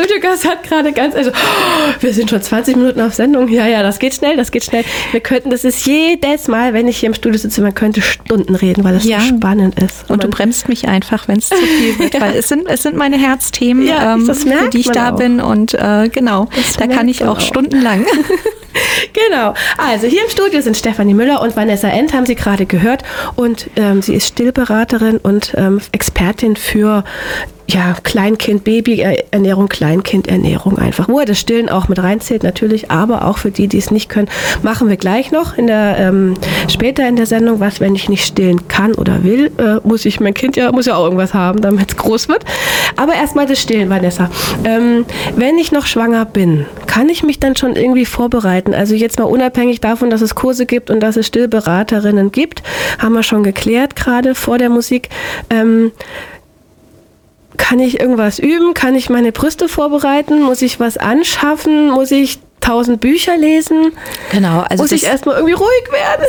Studiogast hat gerade wir sind schon 20 Minuten auf Sendung. Ja, das geht schnell. Das ist jedes Mal, wenn ich hier im Studio sitze, man könnte Stunden reden, weil es so spannend ist. Und du bremst mich einfach, wenn es zu viel wird, weil es sind meine Herzthemen, für die ich da bin und genau, da kann ich auch stundenlang. Genau. Also hier im Studio sind Stefanie Müller und Vanessa End, haben Sie gerade gehört. Und sie ist Stillberaterin und Expertin für Kleinkind, Babyernährung, Kleinkindernährung einfach. Wo das Stillen auch mit reinzählt natürlich, aber auch für die es nicht können, machen wir gleich noch später in der Sendung, was, wenn ich nicht stillen kann oder will, mein Kind muss ja auch irgendwas haben, damit es groß wird. Aber erstmal das Stillen, Vanessa. Wenn ich noch schwanger bin, kann ich mich dann schon irgendwie vorbereiten? Also jetzt mal unabhängig davon, dass es Kurse gibt und dass es Stillberaterinnen gibt, haben wir schon geklärt, gerade vor der Musik. Kann ich irgendwas üben? Kann ich meine Brüste vorbereiten? Muss ich was anschaffen? Muss ich 1000 Bücher lesen? Genau. Also muss ich erstmal irgendwie ruhig werden?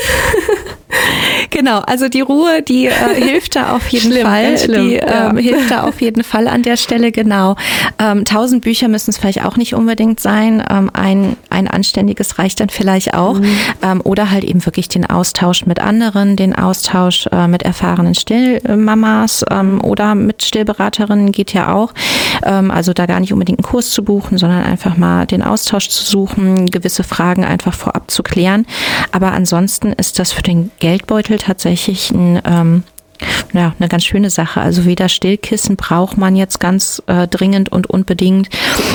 Genau, also die Ruhe, die hilft da auf jeden Fall. Hilft da auf jeden Fall an der Stelle, genau. 1000 Bücher müssen es vielleicht auch nicht unbedingt sein. Ein anständiges reicht dann vielleicht auch. Oder halt eben wirklich den Austausch mit anderen, den Austausch mit erfahrenen Stillmamas oder mit Stillberaterinnen geht ja auch. Also da gar nicht unbedingt einen Kurs zu buchen, sondern einfach mal den Austausch zu suchen, gewisse Fragen einfach vorab zu klären. Aber ansonsten ist das für den Geldbeutel tatsächlich eine ganz schöne Sache. Also weder Stillkissen braucht man jetzt ganz dringend und unbedingt.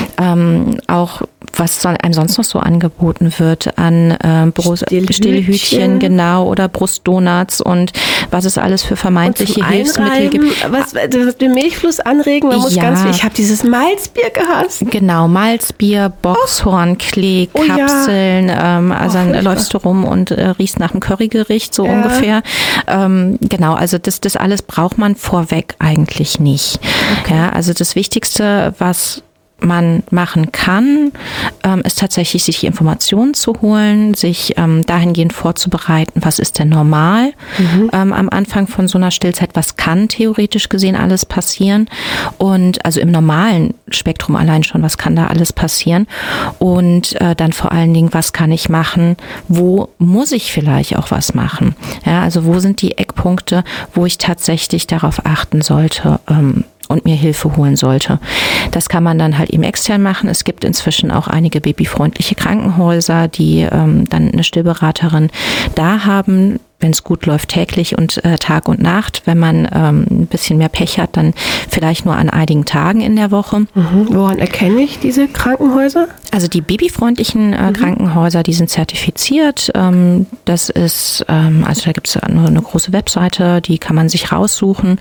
Auch was einem sonst noch so angeboten wird an Stillhütchen, genau, oder Brustdonuts und was es alles für vermeintliche Hilfsmittel gibt. Was den Milchfluss anregen, ich habe dieses Malzbier gehasst. Genau, Malzbier, Boxhorn, Klee, Kapseln, dann läufst du rum und riechst nach einem Currygericht, so ungefähr. Genau, also das alles braucht man vorweg eigentlich nicht. Okay. Ja, also das Wichtigste, was man machen kann, ist tatsächlich, sich die Informationen zu holen, sich dahingehend vorzubereiten, was ist denn normal am Anfang von so einer Stillzeit, was kann theoretisch gesehen alles passieren und also im normalen Spektrum allein schon, was kann da alles passieren und dann vor allen Dingen, was kann ich machen, wo muss ich vielleicht auch was machen, ja, also wo sind die Eckpunkte, wo ich tatsächlich darauf achten sollte, und mir Hilfe holen sollte. Das kann man dann halt eben extern machen. Es gibt inzwischen auch einige babyfreundliche Krankenhäuser, die dann eine Stillberaterin da haben, wenn es gut läuft, täglich und Tag und Nacht. Wenn man ein bisschen mehr Pech hat, dann vielleicht nur an einigen Tagen in der Woche. Woran erkenne ich diese Krankenhäuser? Also die babyfreundlichen Krankenhäuser, die sind zertifiziert. Das ist, also da gibt es eine große Webseite, die kann man sich raussuchen.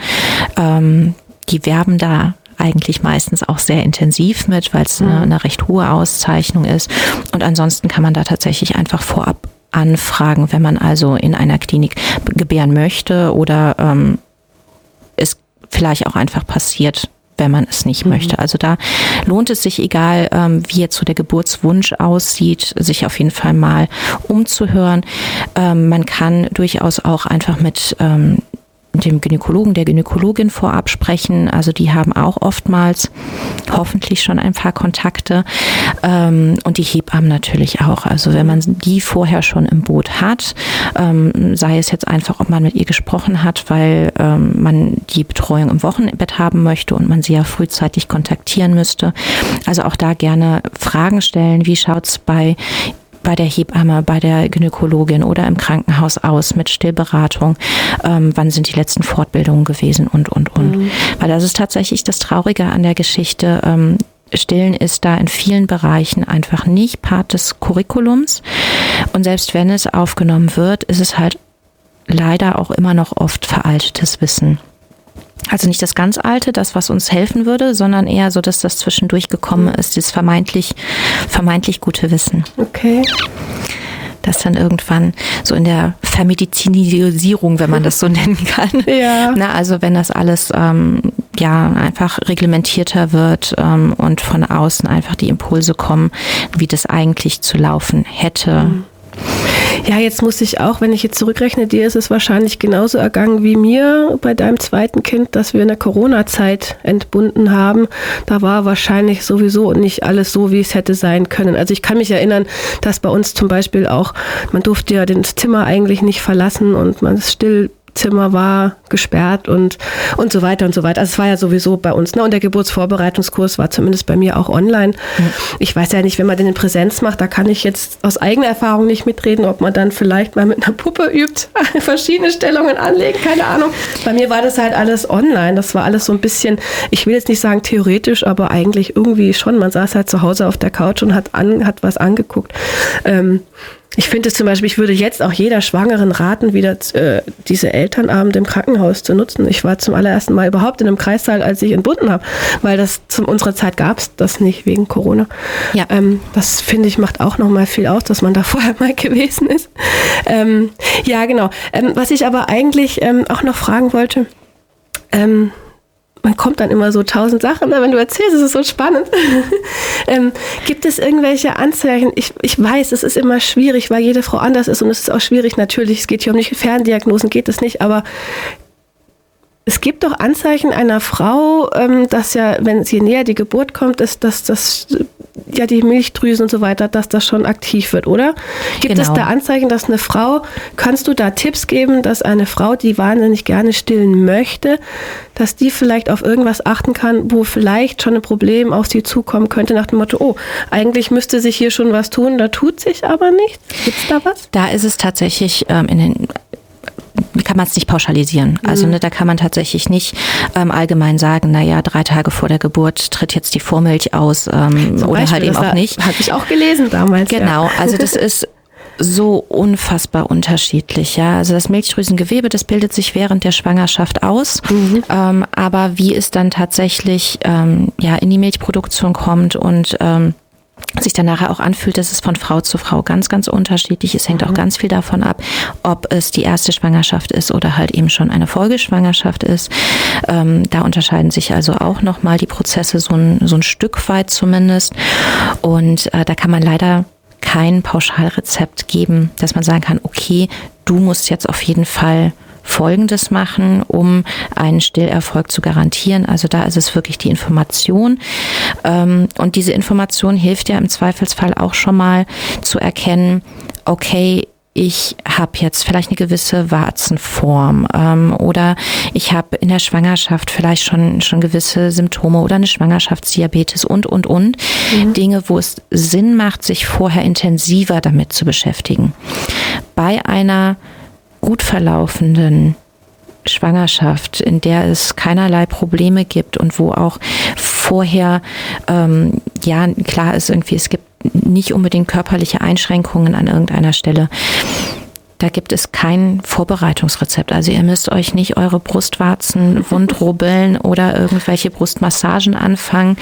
Die werben da eigentlich meistens auch sehr intensiv mit, weil es eine recht hohe Auszeichnung ist. Und ansonsten kann man da tatsächlich einfach vorab anfragen, wenn man also in einer Klinik gebären möchte oder es vielleicht auch einfach passiert, wenn man es nicht möchte. Also da lohnt es sich, egal wie jetzt so der Geburtswunsch aussieht, sich auf jeden Fall mal umzuhören. Man kann durchaus auch einfach mit dem Gynäkologen, der Gynäkologin vorab sprechen. Also die haben auch oftmals hoffentlich schon ein paar Kontakte und die Hebammen natürlich auch. Also wenn man die vorher schon im Boot hat, sei es jetzt einfach, ob man mit ihr gesprochen hat, weil man die Betreuung im Wochenbett haben möchte und man sie ja frühzeitig kontaktieren müsste. Also auch da gerne Fragen stellen. Wie schaut's bei der Hebamme, bei der Gynäkologin oder im Krankenhaus aus mit Stillberatung, wann sind die letzten Fortbildungen gewesen und. Weil das ist tatsächlich das Traurige an der Geschichte. Stillen ist da in vielen Bereichen einfach nicht Part des Curriculums und selbst wenn es aufgenommen wird, ist es halt leider auch immer noch oft veraltetes Wissen. Also nicht das ganz Alte, das, was uns helfen würde, sondern eher so, dass das zwischendurch gekommen ist, das vermeintlich gute Wissen. Okay. Das dann irgendwann so in der Vermedizinisierung, wenn man das so nennen kann. Ja. Na, also wenn das alles einfach reglementierter wird und von außen einfach die Impulse kommen, wie das eigentlich zu laufen hätte. Ja, jetzt muss ich auch, wenn ich jetzt zurückrechne, dir ist es wahrscheinlich genauso ergangen wie mir bei deinem zweiten Kind, dass wir in der Corona-Zeit entbunden haben. Da war wahrscheinlich sowieso nicht alles so, wie es hätte sein können. Also ich kann mich erinnern, dass bei uns zum Beispiel auch, man durfte ja das Zimmer eigentlich nicht verlassen und man ist Zimmer war gesperrt und so weiter und so weiter. Also es war ja sowieso bei uns, ne? Und der Geburtsvorbereitungskurs war zumindest bei mir auch online. Ich weiß ja nicht, wenn man den in Präsenz macht, da kann ich jetzt aus eigener Erfahrung nicht mitreden, ob man dann vielleicht mal mit einer Puppe übt, verschiedene Stellungen anlegen, keine Ahnung. Bei mir war das halt alles online. Das war alles so ein bisschen, ich will jetzt nicht sagen theoretisch, aber eigentlich irgendwie schon. Man saß halt zu Hause auf der Couch und hat was angeguckt. Ich finde es zum Beispiel, ich würde jetzt auch jeder Schwangeren raten, wieder diese Elternabende im Krankenhaus zu nutzen. Ich war zum allerersten Mal überhaupt in einem Kreissaal, als ich entbunden habe, weil das zu unserer Zeit gab es das nicht wegen Corona. Ja. Das finde ich macht auch nochmal viel aus, dass man da vorher mal gewesen ist. Ja, genau. Was ich aber eigentlich auch noch fragen wollte, man kommt dann immer so 1000 Sachen, wenn du erzählst, es ist so spannend. Gibt es irgendwelche Anzeichen? Ich weiß, es ist immer schwierig, weil jede Frau anders ist und es ist auch schwierig natürlich, es geht hier um nicht Ferndiagnosen, geht es nicht, aber es gibt doch Anzeichen einer Frau, dass ja, wenn sie näher die Geburt kommt, ist, dass das ja die Milchdrüsen und so weiter, dass das schon aktiv wird, oder? Gibt es da Anzeichen, dass eine Frau, kannst du da Tipps geben, dass eine Frau, die wahnsinnig gerne stillen möchte, dass die vielleicht auf irgendwas achten kann, wo vielleicht schon ein Problem auf sie zukommen könnte, nach dem Motto, oh, eigentlich müsste sich hier schon was tun, da tut sich aber nichts. Gibt es da was? Da ist es tatsächlich kann man es nicht pauschalisieren. Also da kann man tatsächlich nicht allgemein sagen, 3 Tage vor der Geburt tritt jetzt die Vormilch aus oder Beispiel, halt eben auch nicht. Habe ich auch gelesen damals. Genau, also das ist so unfassbar unterschiedlich. Ja, also das Milchdrüsengewebe, das bildet sich während der Schwangerschaft aus, aber wie es dann tatsächlich in die Milchproduktion kommt und sich dann nachher auch anfühlt, dass es von Frau zu Frau ganz, ganz unterschiedlich ist. Hängt auch ganz viel davon ab, ob es die erste Schwangerschaft ist oder halt eben schon eine Folgeschwangerschaft ist. Da unterscheiden sich also auch nochmal die Prozesse so ein Stück weit zumindest. Und da kann man leider kein Pauschalrezept geben, dass man sagen kann, okay, du musst jetzt auf jeden Fall Folgendes machen, um einen Stillerfolg zu garantieren. Also da ist es wirklich die Information. Und diese Information hilft ja im Zweifelsfall auch schon mal zu erkennen, okay, ich habe jetzt vielleicht eine gewisse Warzenform oder ich habe in der Schwangerschaft vielleicht schon gewisse Symptome oder eine Schwangerschaftsdiabetes und. Dinge, wo es Sinn macht, sich vorher intensiver damit zu beschäftigen. Bei einer gut verlaufenden Schwangerschaft, in der es keinerlei Probleme gibt und wo auch vorher klar ist irgendwie, es gibt nicht unbedingt körperliche Einschränkungen an irgendeiner Stelle. Da gibt es kein Vorbereitungsrezept. Also ihr müsst euch nicht eure Brustwarzen wundrubbeln oder irgendwelche Brustmassagen anfangen.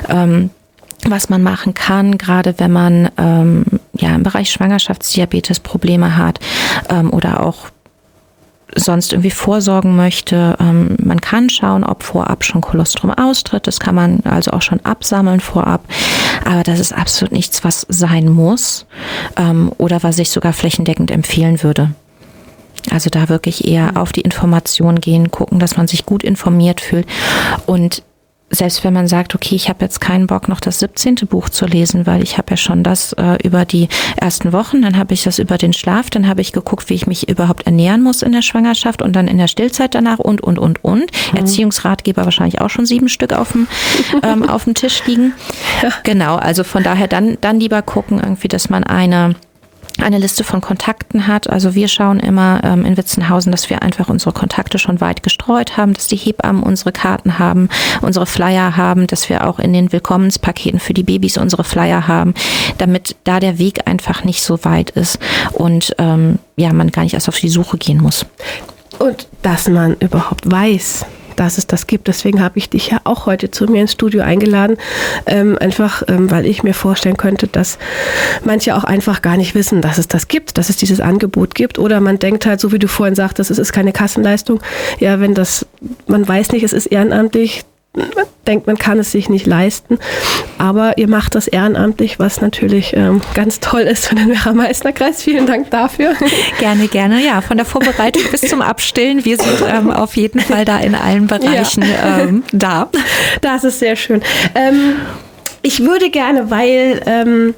Was man machen kann, gerade wenn man im Bereich Schwangerschaftsdiabetes Probleme hat oder auch sonst irgendwie vorsorgen möchte. Man kann schauen, ob vorab schon Kolostrum austritt. Das kann man also auch schon absammeln vorab. Aber das ist absolut nichts, was sein muss oder was ich sogar flächendeckend empfehlen würde. Also da wirklich eher auf die Information gehen, gucken, dass man sich gut informiert fühlt. Und selbst wenn man sagt, okay, ich habe jetzt keinen Bock, noch das 17. Buch zu lesen, weil ich habe ja schon das über die ersten Wochen, dann habe ich das über den Schlaf, dann habe ich geguckt, wie ich mich überhaupt ernähren muss in der Schwangerschaft und dann in der Stillzeit danach und. Erziehungsratgeber wahrscheinlich auch schon 7 Stück auf dem Tisch liegen. Ja. Genau, also von daher dann lieber gucken, irgendwie, dass man eine Liste von Kontakten hat. Also wir schauen immer in Witzenhausen, dass wir einfach unsere Kontakte schon weit gestreut haben, dass die Hebammen unsere Karten haben, unsere Flyer haben, dass wir auch in den Willkommenspaketen für die Babys unsere Flyer haben, damit da der Weg einfach nicht so weit ist und man gar nicht erst auf die Suche gehen muss. Und dass man überhaupt weiß, dass es das gibt. Deswegen habe ich dich ja auch heute zu mir ins Studio eingeladen. Weil ich mir vorstellen könnte, dass manche auch einfach gar nicht wissen, dass es das gibt, dass es dieses Angebot gibt. Oder man denkt halt, so wie du vorhin sagtest, es ist keine Kassenleistung. Ja, man weiß nicht, es ist ehrenamtlich, denkt, man kann es sich nicht leisten. Aber ihr macht das ehrenamtlich, was natürlich ganz toll ist für den Werra-Meißner-Kreis. Vielen Dank dafür. Gerne, gerne. Ja, von der Vorbereitung bis zum Abstillen. Wir sind auf jeden Fall da in allen Bereichen da. Das ist sehr schön. Ich würde gerne, weil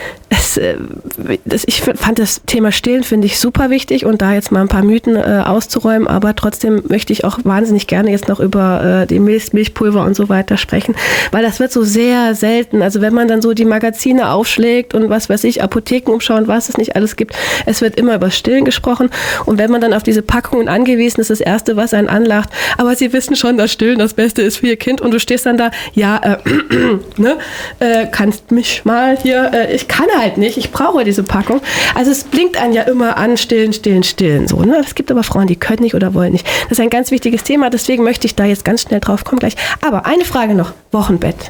ich fand das Thema Stillen, finde ich super wichtig und da jetzt mal ein paar Mythen auszuräumen, aber trotzdem möchte ich auch wahnsinnig gerne jetzt noch über die Milchpulver und so weiter sprechen, weil das wird so sehr selten, also wenn man dann so die Magazine aufschlägt und was weiß ich, Apotheken umschauen, was es nicht alles gibt, es wird immer über Stillen gesprochen und wenn man dann auf diese Packungen angewiesen ist, das Erste, was einen anlacht, aber Sie wissen schon, dass Stillen das Beste ist für Ihr Kind und du stehst dann da, ja, ne, kannst mich mal hier, ich kann halt nicht, ich brauche diese Packung. Also es blinkt einen ja immer an, stillen, so. Ne? Es gibt aber Frauen, die können nicht oder wollen nicht. Das ist ein ganz wichtiges Thema, deswegen möchte ich da jetzt ganz schnell drauf kommen gleich. Aber eine Frage noch, Wochenbett.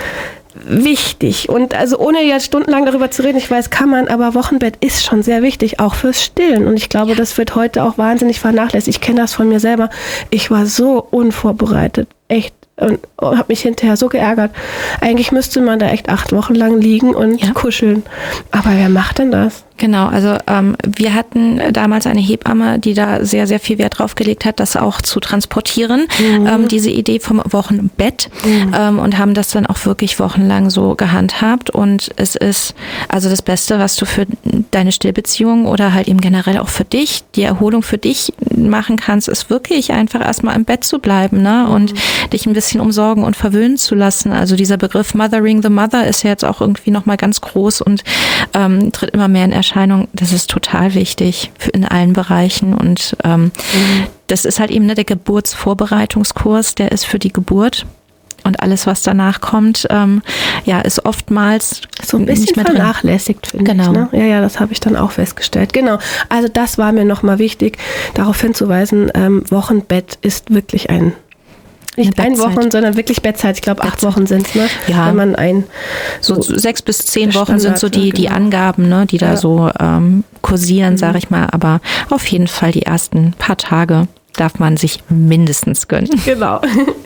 Wichtig und also ohne jetzt stundenlang darüber zu reden, ich weiß, kann man, aber Wochenbett ist schon sehr wichtig, auch fürs Stillen und ich glaube, das wird heute auch wahnsinnig vernachlässigt. Ich kenne das von mir selber. Ich war so unvorbereitet, echt. Und habe mich hinterher so geärgert. Eigentlich müsste man da echt 8 Wochen lang liegen und kuscheln. Aber wer macht denn das? Genau, also wir hatten damals eine Hebamme, die da sehr, sehr viel Wert drauf gelegt hat, das auch zu transportieren, diese Idee vom Wochenbett und haben das dann auch wirklich wochenlang so gehandhabt und es ist also das Beste, was du für deine Stillbeziehung oder halt eben generell auch für dich, die Erholung für dich machen kannst, ist wirklich einfach erstmal im Bett zu bleiben, ne? Und dich ein bisschen umsorgen und verwöhnen zu lassen. Also dieser Begriff Mothering the Mother ist ja jetzt auch irgendwie nochmal ganz groß und tritt immer mehr in Erscheinung. Das ist total wichtig in allen Bereichen und das ist halt eben der Geburtsvorbereitungskurs, der ist für die Geburt und alles, was danach kommt, ist oftmals so ein bisschen vernachlässigt, finde ich. Ne? Ja, das habe ich dann auch festgestellt. Genau, also das war mir nochmal wichtig, darauf hinzuweisen, Wochenbett ist wirklich nicht 1 Woche, sondern wirklich Bettzeit. Ich glaube, 8 Wochen sind es, ne? Ja. Wenn man so 6 bis 10 Wochen sind so die Angaben, ne, die da so kursieren, sage ich mal. Aber auf jeden Fall die ersten paar Tage darf man sich mindestens gönnen. Genau.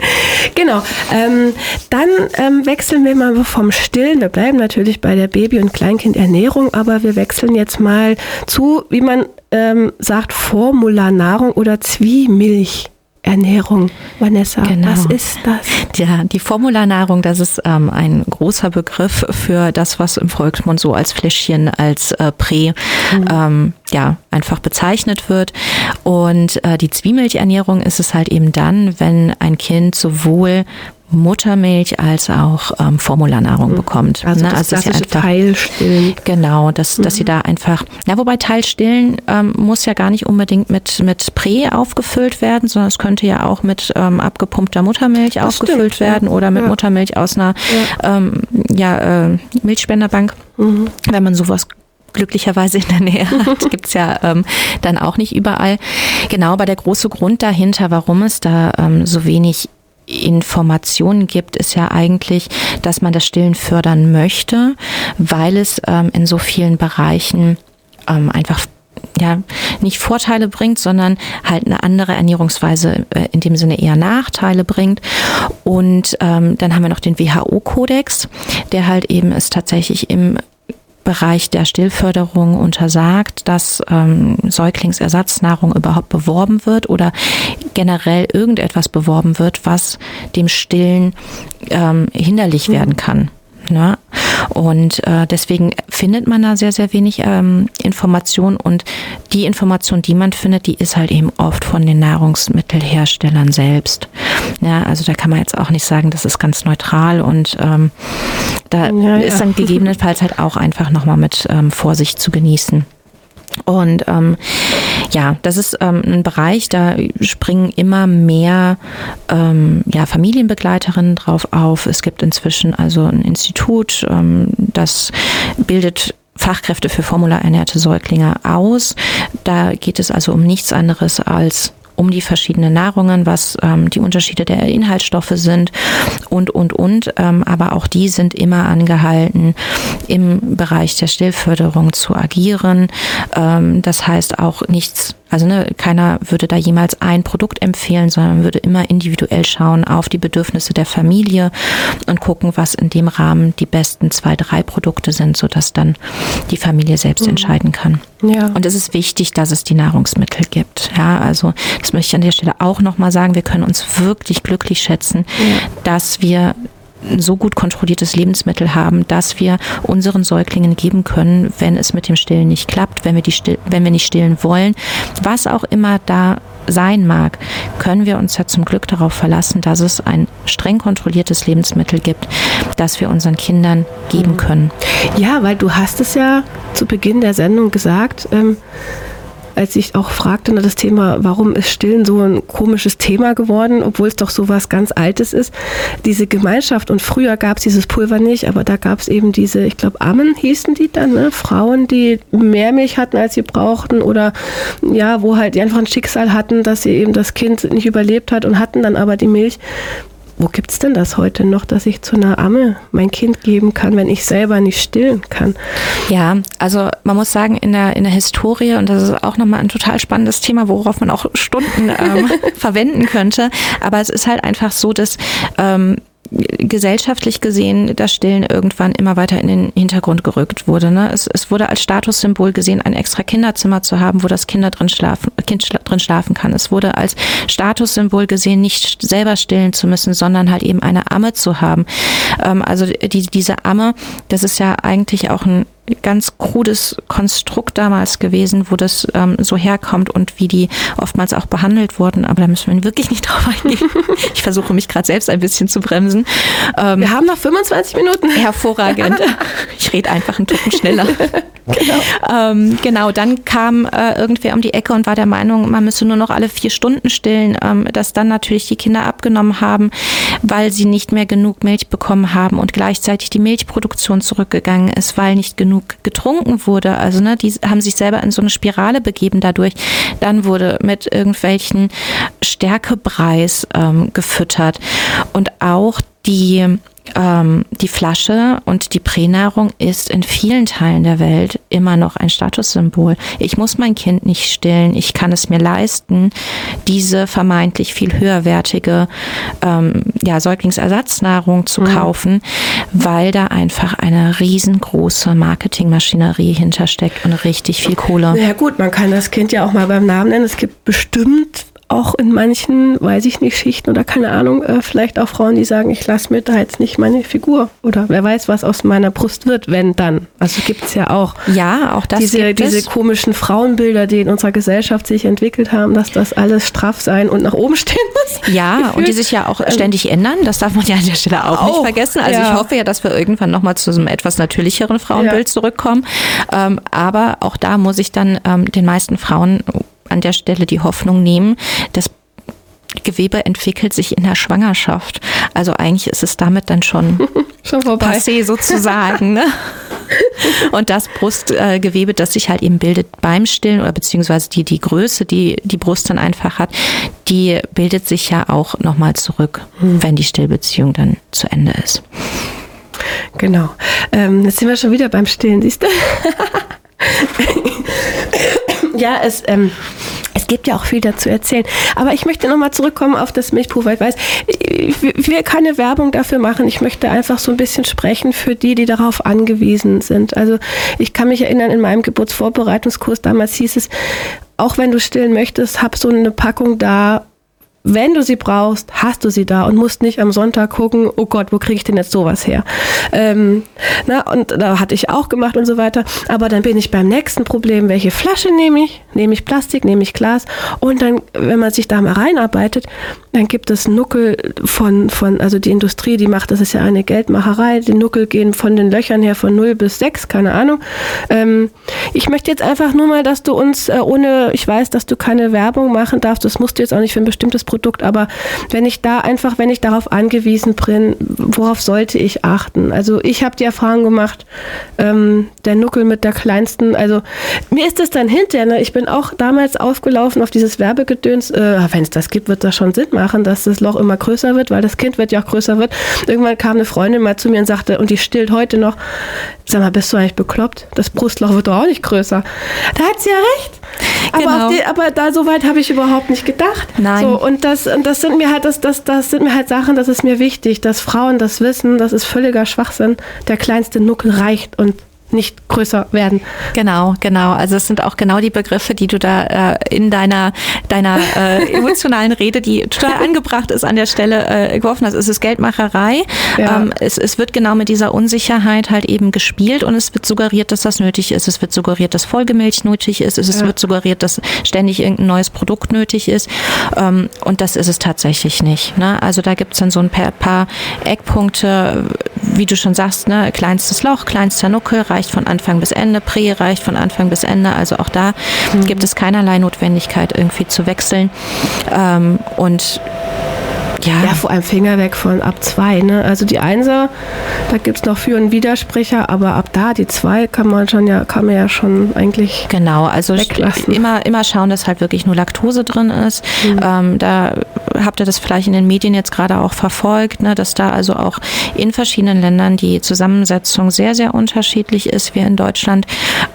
Dann wechseln wir mal vom Stillen. Wir bleiben natürlich bei der Baby- und Kleinkindernährung, aber wir wechseln jetzt mal zu, wie man sagt, Formularnahrung oder Zwiemilch. Ernährung, Vanessa, was ist das? Ja, die Formularnahrung, das ist ein großer Begriff für das, was im Volksmund so als Fläschchen, als Prä einfach bezeichnet wird. Und die Zwiemilchernährung ist es halt eben dann, wenn ein Kind sowohl Muttermilch als auch Formularnahrung bekommt. Also das klassische Teilstillen. Genau, dass sie da einfach, wobei Teilstillen muss ja gar nicht unbedingt mit Prä aufgefüllt werden, sondern es könnte ja auch mit abgepumpter Muttermilch aufgefüllt werden oder mit Muttermilch aus einer Milchspenderbank, wenn man sowas glücklicherweise in der Nähe hat, gibt's ja dann auch nicht überall. Genau, aber der große Grund dahinter, warum es da so wenig Informationen gibt, ist ja eigentlich, dass man das Stillen fördern möchte, weil es in so vielen Bereichen einfach nicht Vorteile bringt, sondern halt eine andere Ernährungsweise in dem Sinne eher Nachteile bringt. Und dann haben wir noch den WHO-Kodex, der halt eben es tatsächlich im Bereich der Stillförderung untersagt, dass Säuglingsersatznahrung überhaupt beworben wird oder generell irgendetwas beworben wird, was dem Stillen hinderlich werden kann. Ne? Und deswegen findet man da sehr, sehr wenig Information und die Information, die man findet, die ist halt eben oft von den Nahrungsmittelherstellern selbst. Ja, also da kann man jetzt auch nicht sagen, das ist ganz neutral und da ist dann gegebenenfalls halt auch einfach nochmal mit Vorsicht zu genießen. Und das ist ein Bereich, da springen immer mehr Familienbegleiterinnen drauf auf. Es gibt inzwischen also ein Institut, das bildet Fachkräfte für formularernährte Säuglinge aus. Da geht es also um nichts anderes als um die verschiedenen Nahrungen, was die Unterschiede der Inhaltsstoffe sind und. Aber auch die sind immer angehalten, im Bereich der Stillförderung zu agieren. Das heißt auch nichts Also keiner würde da jemals ein Produkt empfehlen, sondern würde immer individuell schauen auf die Bedürfnisse der Familie und gucken, was in dem Rahmen die besten 2, 3 Produkte sind, sodass dann die Familie selbst entscheiden kann. Ja. Und es ist wichtig, dass es die Nahrungsmittel gibt. Ja, also das möchte ich an der Stelle auch nochmal sagen. Wir können uns wirklich glücklich schätzen, dass wir ein so gut kontrolliertes Lebensmittel haben, dass wir unseren Säuglingen geben können, wenn es mit dem Stillen nicht klappt, wenn wir nicht stillen wollen, was auch immer da sein mag, können wir uns ja zum Glück darauf verlassen, dass es ein streng kontrolliertes Lebensmittel gibt, das wir unseren Kindern geben können. Ja, weil du hast es ja zu Beginn der Sendung gesagt, als ich auch fragte, das Thema, warum ist Stillen so ein komisches Thema geworden, obwohl es doch so was ganz Altes ist. Diese Gemeinschaft, und früher gab es dieses Pulver nicht, aber da gab es eben diese, ich glaube Ammen hießen die dann, ne? Frauen, die mehr Milch hatten, als sie brauchten, oder ja, wo halt die einfach ein Schicksal hatten, dass sie eben das Kind nicht überlebt hat und hatten dann aber die Milch. Wo gibt es denn das heute noch, dass ich zu einer Amme mein Kind geben kann, wenn ich selber nicht stillen kann? Ja, also man muss sagen, in der Historie, und das ist auch nochmal ein total spannendes Thema, worauf man auch Stunden verwenden könnte, aber es ist halt einfach so, dass gesellschaftlich gesehen das Stillen irgendwann immer weiter in den Hintergrund gerückt wurde. Ne? Es wurde als Statussymbol gesehen, ein extra Kinderzimmer zu haben, wo das Kind drin schlafen kann. Es wurde als Statussymbol gesehen, nicht selber stillen zu müssen, sondern halt eben eine Amme zu haben. Also diese Amme, das ist ja eigentlich auch ein ganz krudes Konstrukt damals gewesen, wo das so herkommt und wie die oftmals auch behandelt wurden. Aber da müssen wir wirklich nicht drauf eingehen. Ich versuche mich gerade selbst ein bisschen zu bremsen. Wir haben noch 25 Minuten. Hervorragend. Ich rede einfach einen Tucken schneller. Genau, dann kam irgendwer um die Ecke und war der Meinung, man müsse nur noch alle 4 Stunden stillen, dass dann natürlich die Kinder abgenommen haben, weil sie nicht mehr genug Milch bekommen haben und gleichzeitig die Milchproduktion zurückgegangen ist, weil nicht genug getrunken wurde. Also die haben sich selber in so eine Spirale begeben dadurch. Dann wurde mit irgendwelchen Stärkebreis gefüttert und auch die Flasche und die Pränahrung ist in vielen Teilen der Welt immer noch ein Statussymbol. Ich muss mein Kind nicht stillen, ich kann es mir leisten, diese vermeintlich viel höherwertige Säuglingsersatznahrung zu kaufen, weil da einfach eine riesengroße Marketingmaschinerie hintersteckt und richtig viel Kohle. Ja gut, man kann das Kind ja auch mal beim Namen nennen. Es gibt bestimmt auch in manchen, weiß ich nicht, Schichten oder keine Ahnung, vielleicht auch Frauen, die sagen, ich lasse mir da jetzt nicht meine Figur oder wer weiß, was aus meiner Brust wird, wenn dann. Also gibt es ja auch. Ja, auch das diese komischen Frauenbilder, die in unserer Gesellschaft sich entwickelt haben, dass das alles straff sein und nach oben stehen muss. Ja, gefühlt. Und die sich ja auch ständig ändern. Das darf man ja an der Stelle auch nicht vergessen. Also ich hoffe ja, dass wir irgendwann nochmal zu so einem etwas natürlicheren Frauenbild zurückkommen. Aber auch da muss ich dann den meisten Frauen an der Stelle die Hoffnung nehmen, das Gewebe entwickelt sich in der Schwangerschaft. Also eigentlich ist es damit dann schon vorbei. Passé sozusagen. Ne? Und das Brustgewebe, das sich halt eben bildet beim Stillen oder beziehungsweise die Größe, die die Brust dann einfach hat, die bildet sich ja auch nochmal zurück, wenn die Stillbeziehung dann zu Ende ist. Genau. Jetzt sind wir schon wieder beim Stillen, siehst du? Ja, es gibt ja auch viel dazu erzählen. Aber ich möchte nochmal zurückkommen auf das Milchpulver. Ich weiß, ich will keine Werbung dafür machen. Ich möchte einfach so ein bisschen sprechen für die darauf angewiesen sind. Also ich kann mich erinnern, in meinem Geburtsvorbereitungskurs damals hieß es, auch wenn du stillen möchtest, hab so eine Packung da. Wenn du sie brauchst, hast du sie da und musst nicht am Sonntag gucken, oh Gott, wo kriege ich denn jetzt sowas her? Und da hatte ich auch gemacht und so weiter. Aber dann bin ich beim nächsten Problem, welche Flasche nehme ich? Nehme ich Plastik, nehme ich Glas? Und dann, wenn man sich da mal reinarbeitet, dann gibt es Nuckel also die Industrie, die macht, das ist ja eine Geldmacherei, die Nuckel gehen von den Löchern her von 0 bis 6, keine Ahnung. Ich möchte jetzt einfach nur mal, dass du uns ich weiß, dass du keine Werbung machen darfst, das musst du jetzt auch nicht für ein bestimmtes Produkt, aber wenn ich darauf angewiesen bin, worauf sollte ich achten? Also ich habe die Erfahrung gemacht, der Nuckel mit der kleinsten, also mir ist das dann hinterher, ne? Ich bin auch damals aufgelaufen auf dieses Werbegedöns, wenn es das gibt, wird das schon Sinn machen, dass das Loch immer größer wird, weil das Kind wird ja auch größer wird. Irgendwann kam eine Freundin mal zu mir und sagte, und die stillt heute noch, sag mal, bist du eigentlich bekloppt? Das Brustloch wird doch auch nicht größer. Da hat sie ja recht. Genau. Aber da so weit habe ich überhaupt nicht gedacht. Nein. So, und das sind mir halt Sachen, das ist mir wichtig, dass Frauen das wissen, das ist völliger Schwachsinn. Der kleinste Nuckel reicht und nicht größer werden. Genau. Also es sind auch genau die Begriffe, die du da in deiner emotionalen Rede, die total angebracht ist an der Stelle, geworfen hast. Es ist Geldmacherei. Ja. Es wird genau mit dieser Unsicherheit halt eben gespielt und es wird suggeriert, dass das nötig ist. Es wird suggeriert, dass Folgemilch nötig ist. Es wird suggeriert, dass ständig irgendein neues Produkt nötig ist. Und das ist es tatsächlich nicht. Ne? Also da gibt es dann so ein paar Eckpunkte, wie du schon sagst, ne? Kleinstes Loch, kleinster Nuckel, reicht von Anfang bis Ende, Prä reicht von Anfang bis Ende, also auch da gibt es keinerlei Notwendigkeit irgendwie zu wechseln und ja, vor allem Finger weg von ab 2, ne? Also die 1er, da gibt es noch Für- und Widersprecher, aber ab da, die 2 kann man ja schon eigentlich weglassen. Immer schauen, dass halt wirklich nur Laktose drin ist. Da habt ihr das vielleicht in den Medien jetzt gerade auch verfolgt, ne, dass da also auch in verschiedenen Ländern die Zusammensetzung sehr, sehr unterschiedlich ist, wie in Deutschland.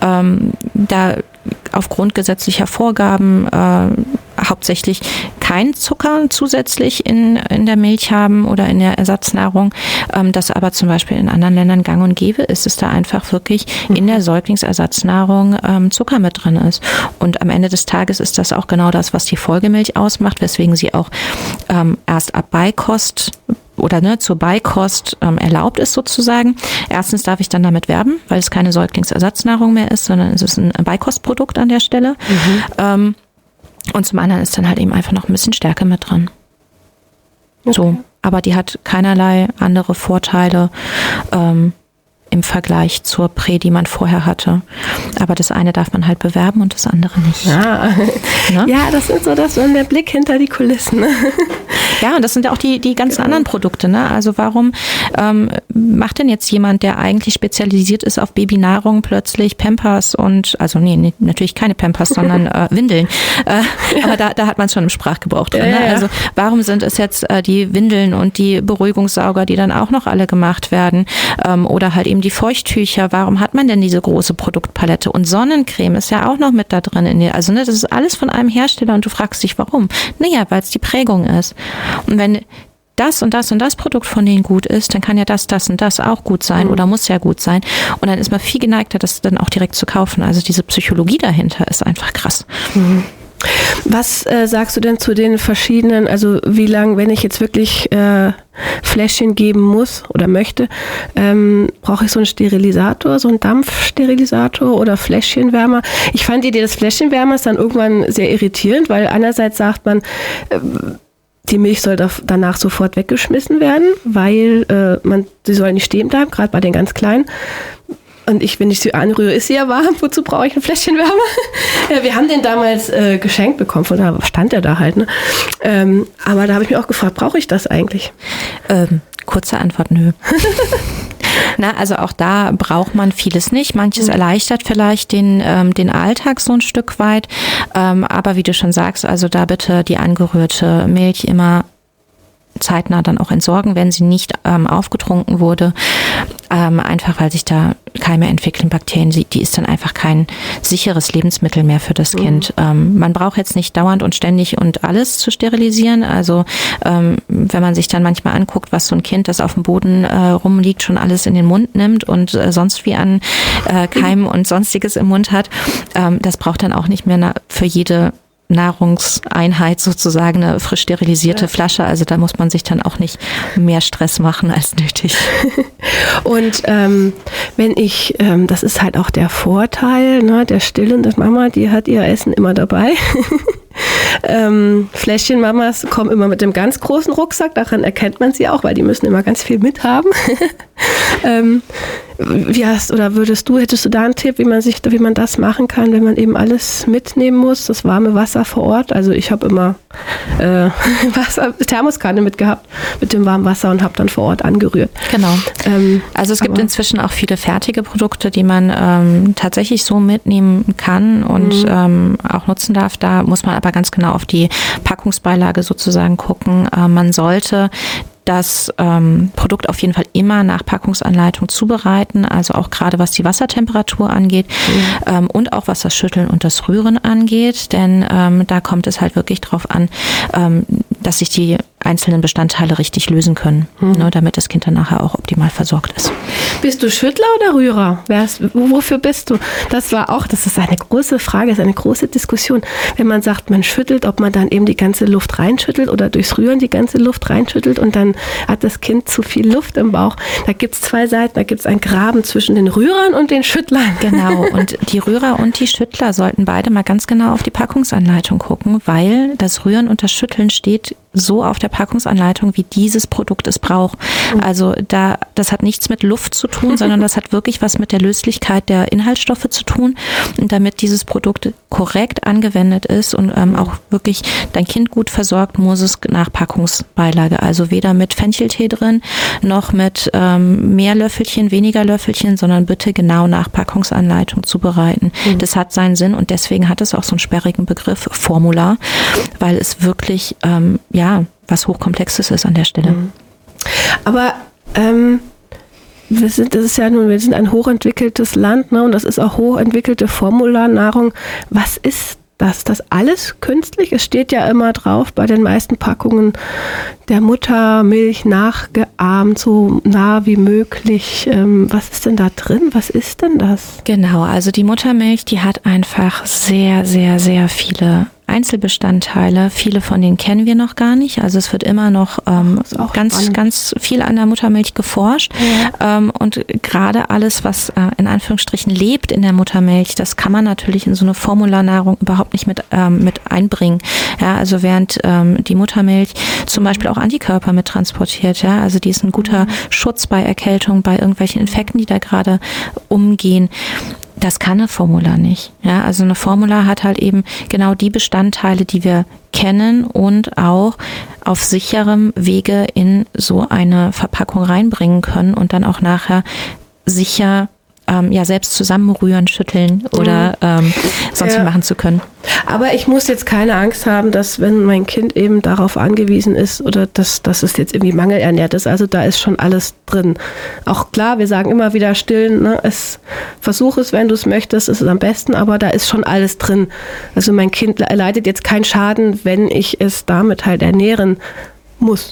Da aufgrund gesetzlicher Vorgaben hauptsächlich kein Zucker zusätzlich in der Milch haben oder in der Ersatznahrung, das aber zum Beispiel in anderen Ländern gang und gäbe ist, dass da einfach wirklich in der Säuglingsersatznahrung Zucker mit drin ist. Und am Ende des Tages ist das auch genau das, was die Folgemilch ausmacht, weswegen sie auch erst ab Beikost oder zur Beikost erlaubt ist sozusagen. Erstens darf ich dann damit werben, weil es keine Säuglingsersatznahrung mehr ist, sondern es ist ein Beikostprodukt an der Stelle. Und zum anderen ist dann halt eben einfach noch ein bisschen Stärke mit dran. Okay. So, aber die hat keinerlei andere Vorteile im Vergleich zur Prä, die man vorher hatte. Aber das eine darf man halt bewerben und das andere nicht. Ja, ne? Ja, das ist so der Blick hinter die Kulissen. Ja, und das sind ja auch die ganzen anderen Produkte. Ne? Also warum macht denn jetzt jemand, der eigentlich spezialisiert ist auf Babynahrung, plötzlich Pampers und, also nee, natürlich keine Pampers, sondern Windeln. Aber da hat man es schon im Sprachgebrauch drin. Ne? Also warum sind es jetzt die Windeln und die Beruhigungssauger, die dann auch noch alle gemacht werden? Oder halt eben die Feuchttücher. Warum hat man denn diese große Produktpalette? Und Sonnencreme ist ja auch noch mit da drin. Also das ist alles von einem Hersteller und du fragst dich, warum? Naja, weil es die Prägung ist. Und wenn das und das und das Produkt von denen gut ist, dann kann ja das und das auch gut sein oder muss ja gut sein. Und dann ist man viel geneigter, das dann auch direkt zu kaufen. Also diese Psychologie dahinter ist einfach krass. Was sagst du denn zu den verschiedenen, also wie lange, wenn ich jetzt wirklich Fläschchen geben muss oder möchte, brauche ich so einen Sterilisator, so einen Dampfsterilisator oder Fläschchenwärmer? Ich fand die Idee des Fläschchenwärmers dann irgendwann sehr irritierend, weil einerseits sagt man, die Milch soll danach sofort weggeschmissen werden, weil sie soll nicht stehen bleiben, gerade bei den ganz Kleinen. Und wenn ich sie anrühre, ist sie ja warm. Wozu brauche ich ein Fläschchenwärmer? Ja, wir haben den damals geschenkt bekommen, von da stand er da halt. Ne? Aber da habe ich mich auch gefragt, brauche ich das eigentlich? Kurze Antwort, nö. Na, also auch da braucht man vieles nicht. Manches erleichtert vielleicht den Alltag so ein Stück weit. Aber wie du schon sagst, also da bitte die angerührte Milch immer zeitnah dann auch entsorgen, wenn sie nicht aufgetrunken wurde. Einfach weil sich da Keime entwickeln, Bakterien, die ist dann einfach kein sicheres Lebensmittel mehr für das Kind. Man braucht jetzt nicht dauernd und ständig und alles zu sterilisieren. Also wenn man sich dann manchmal anguckt, was so ein Kind, das auf dem Boden rumliegt, schon alles in den Mund nimmt und sonst wie an Keimen und Sonstiges im Mund hat, das braucht dann auch nicht mehr für jede Nahrungseinheit sozusagen eine frisch sterilisierte Flasche. Also da muss man sich dann auch nicht mehr Stress machen als nötig. Und wenn ich, das ist halt auch der Vorteil, ne, der stillenden Mama, die hat ihr Essen immer dabei. Fläschchenmamas kommen immer mit dem ganz großen Rucksack, daran erkennt man sie auch, weil die müssen immer ganz viel mithaben. Hättest du da einen Tipp, wie man das machen kann, wenn man eben alles mitnehmen muss, das warme Wasser vor Ort? Also ich habe immer Thermoskanne mitgehabt mit dem warmen Wasser und habe dann vor Ort angerührt. Genau. Also es gibt inzwischen auch viele fertige Produkte, die man tatsächlich so mitnehmen kann und auch nutzen darf. Da muss man aber ganz genau auf die Packungsbeilage sozusagen gucken. Man sollte das Produkt auf jeden Fall immer nach Packungsanleitung zubereiten, also auch gerade was die Wassertemperatur angeht und auch was das Schütteln und das Rühren angeht, denn da kommt es halt wirklich drauf an, dass sich die einzelnen Bestandteile richtig lösen können, ne, damit das Kind dann nachher auch optimal versorgt ist. Bist du Schüttler oder Rührer? Wofür bist du? Das ist eine große Frage, ist eine große Diskussion. Wenn man sagt, man schüttelt, ob man dann eben die ganze Luft reinschüttelt oder durchs Rühren die ganze Luft reinschüttelt und dann hat das Kind zu viel Luft im Bauch. Da gibt es zwei Seiten, da gibt es einen Graben zwischen den Rührern und den Schüttlern. Genau, und die Rührer und die Schüttler sollten beide mal ganz genau auf die Packungsanleitung gucken, weil das Rühren und das Schütteln steht so auf der Packungsanleitung, wie dieses Produkt es braucht. Also das hat nichts mit Luft zu tun, sondern das hat wirklich was mit der Löslichkeit der Inhaltsstoffe zu tun. Und damit dieses Produkt korrekt angewendet ist und auch wirklich dein Kind gut versorgt, muss es nach Packungsbeilage, also weder mit Fencheltee drin, noch mit mehr Löffelchen, weniger Löffelchen, sondern bitte genau nach Packungsanleitung zubereiten. Das hat seinen Sinn und deswegen hat es auch so einen sperrigen Begriff, Formular, weil es wirklich, was Hochkomplexes ist an der Stelle. Aber wir sind ein hochentwickeltes Land, ne? Und das ist auch hochentwickelte Formularnahrung. Was ist das? Das alles künstlich? Es steht ja immer drauf bei den meisten Packungen der Muttermilch nachgeahmt, so nah wie möglich. Was ist denn da drin? Was ist denn das? Genau, also die Muttermilch, die hat einfach sehr, sehr, sehr viele Einzelbestandteile. Viele von denen kennen wir noch gar nicht. Also es wird immer noch ganz viel an der Muttermilch geforscht. Ja. Und gerade alles, was in Anführungsstrichen lebt in der Muttermilch, das kann man natürlich in so eine Formularnahrung überhaupt nicht mit einbringen. Ja, also während die Muttermilch zum Beispiel auch Antikörper mit transportiert. Ja, also die ist ein guter Schutz bei Erkältung, bei irgendwelchen Infekten, die da gerade umgehen. Das kann eine Formula nicht. Ja, also eine Formula hat halt eben genau die Bestandteile, die wir kennen und auch auf sicherem Wege in so eine Verpackung reinbringen können und dann auch nachher sicher selbst zusammenrühren, schütteln oder sonst wie machen zu können. Aber ich muss jetzt keine Angst haben, dass wenn mein Kind eben darauf angewiesen ist oder dass es jetzt irgendwie mangelernährt ist, also da ist schon alles drin. Auch klar, wir sagen immer wieder stillen, ne? Versuch es, wenn du es möchtest, ist es am besten, aber da ist schon alles drin. Also mein Kind erleidet jetzt keinen Schaden, wenn ich es damit halt ernähren muss.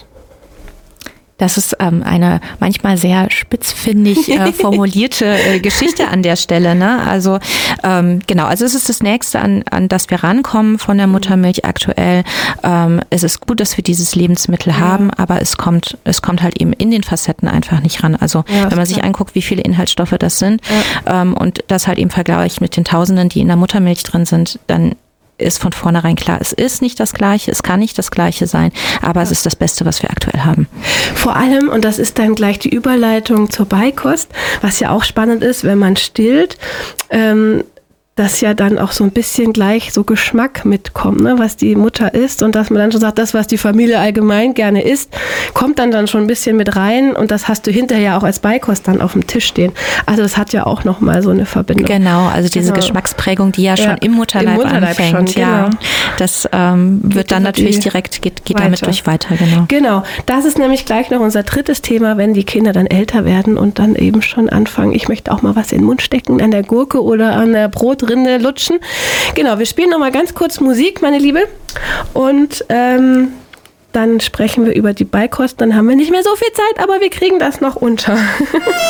Das ist eine manchmal sehr spitzfindig formulierte Geschichte an der Stelle, ne? Also also es ist das Nächste, an das wir rankommen von der Muttermilch aktuell. Es ist gut, dass wir dieses Lebensmittel haben, aber es kommt halt eben in den Facetten einfach nicht ran. Also wenn man sich anguckt, wie viele Inhaltsstoffe das sind und das halt eben vergleicht mit den Tausenden, die in der Muttermilch drin sind, dann ist von vornherein klar, es ist nicht das Gleiche, es kann nicht das Gleiche sein, aber es ist das Beste, was wir aktuell haben. Vor allem, und das ist dann gleich die Überleitung zur Beikost, was ja auch spannend ist, wenn man stillt, dass ja dann auch so ein bisschen gleich so Geschmack mitkommt, ne, was die Mutter isst und dass man dann schon sagt, das, was die Familie allgemein gerne isst, kommt dann schon ein bisschen mit rein und das hast du hinterher auch als Beikost dann auf dem Tisch stehen. Also das hat ja auch nochmal so eine Verbindung. Genau, also diese Geschmacksprägung, die ja schon im Mutterleib anfängt. Schon, genau. Das wird dann natürlich direkt, geht damit durch weiter. Genau, das ist nämlich gleich noch unser drittes Thema, wenn die Kinder dann älter werden und dann eben schon anfangen, ich möchte auch mal was in den Mund stecken, an der Gurke oder an der Brotrinde lutschen. Genau, wir spielen noch mal ganz kurz Musik, meine Liebe. Und dann sprechen wir über die Beikost. Dann haben wir nicht mehr so viel Zeit, aber wir kriegen das noch unter.